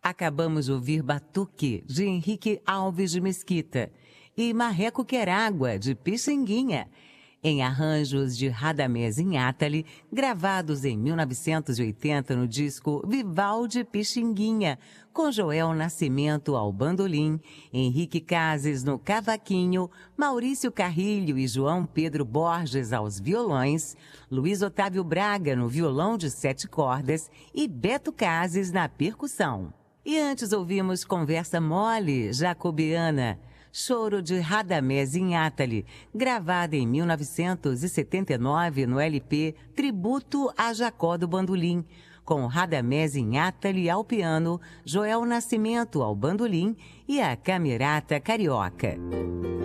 Acabamos de ouvir Batuque, de Henrique Alves de Mesquita, e Marreco Quer Água, de Pixinguinha, em arranjos de Radamés Inátali, gravados em 1980 no disco Vivaldi Pixinguinha, com Joel Nascimento ao bandolim, Henrique Cases no cavaquinho, Maurício Carrilho e João Pedro Borges aos violões, Luiz Otávio Braga no violão de 7 cordas e Beto Cases na percussão. E antes ouvimos Conversa Mole, Jacobiana, Choro de Radamés Inátali, gravada em 1979 no LP Tributo a Jacó do Bandolim, com Radamés Inátali ao piano, Joel Nascimento ao bandolim e a Camerata Carioca.